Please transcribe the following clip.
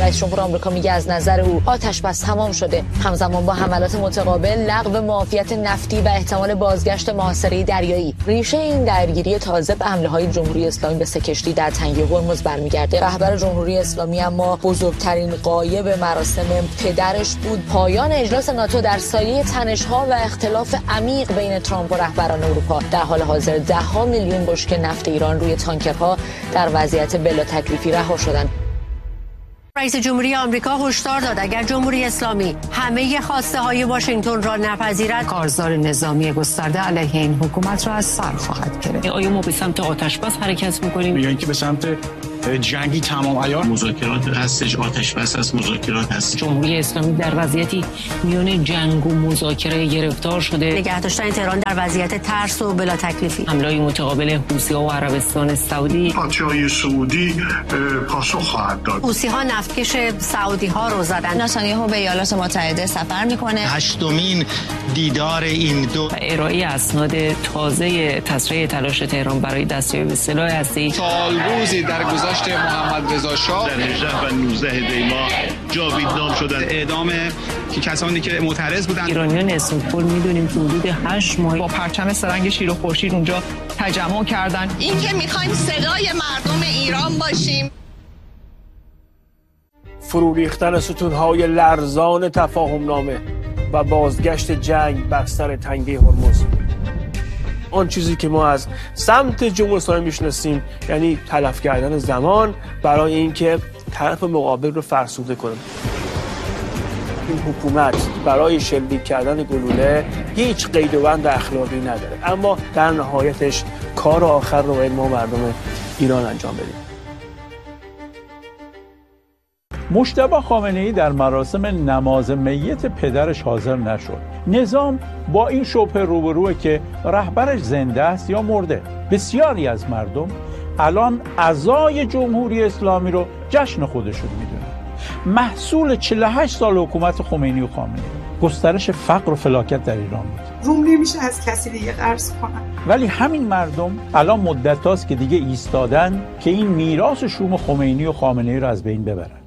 رئیس جمهور آمریکا میگه از نظر او آتش بس تمام شده. همزمان با حملات متقابل، لغو معافیت نفتی و احتمال بازگشت محاصره دریایی، ریشه این درگیری تازه به حمله‌های جمهوری اسلامی به 3 کشتی در تنگه هرمز برمیگرده. رهبر جمهوری اسلامی اما بزرگترین غایب مراسم پدرش بود پایان اجلاس ناتو در سایه تنش‌ها و اختلاف عمیق بین ترامپ و رهبران اروپا. در حال حاضر 10 میلیون بشکه نفت ایران روی تانکرها در وضعیت بلا تکلیفی رها شدند. رئیس جمهوری آمریکا هشدار داد اگر جمهوری اسلامی همه خواسته های واشنگتن را نپذیرد، کارزار نظامی گسترده علیه این حکومت را از سر خواهد گرفت. آیا ما به سمت آتش بس حرکت می‌کنیم یا اینکه به سمت جنگی تمام عیار؟ مذاکرات هستش، آتش بس از مذاکرات هست. جمهوری اسلامی در وضعیتی میان جنگ و مذاکره گرفتار شده. نگه داشتن تهران در وضعیت ترس و بلا تکلیفی. حمله‌های متقابل حوثی‌ها و عربستان سعودی. پادشاهی سعودی پاسخ خواهد داد. حوثی‌ها نفتکش سعودی‌ها رو زدن. نتانیاهو به ایالات متحده سفر می‌کنه. 8مین دیدار این دو. ارائه اسناد تازه تسریع تلاش تهران برای دستیابی به سلاح هسته‌ای. سالروزی در گذشت محمد رضا شاه در 18 و 19 دی ماه جاویدنام شدند. اعدام کسانی که معترض بودند. ایرانیان اسماعیل میدونیم که حدود 8 ماه با پرچم سرنگ شیر و خورشید اونجا تجمع کردن. این که میخوایم صدای مردم ایران باشیم. فرو ریختن ستون‌های لرزان تفاهم‌نامه و بازگشت جنگ بر سر تنگه هرمز. آن چیزی که ما از سمت جمهوری اسلامی میشناسیم، یعنی تلف کردن زمان برای اینکه طرف مقابل رو فرسوده کنه. این حکومت برای شلیک کردن گلوله هیچ قید و بند اخلاقی نداره، اما در نهایتش کار آخر رو باید ما مردم ایران انجام بدیم. مجتبی خامنه‌ای در مراسم نماز میت پدرش حاضر نشد. نظام با این شبهه روبروه که رهبرش زنده است یا مرده. بسیاری از مردم الان عزای جمهوری اسلامی رو جشن خودشون میدونن. محصول 48 سال حکومت خمینی و خامنه‌ای. گسترش فقر و فلاکت در ایران بود. روم نمیشه از کسی دیگه قرض کنن. ولی همین مردم الان مدت هاست که دیگه ایستادن که این میراث شوم خمینی و خامنه‌ای رو از بین ببرن.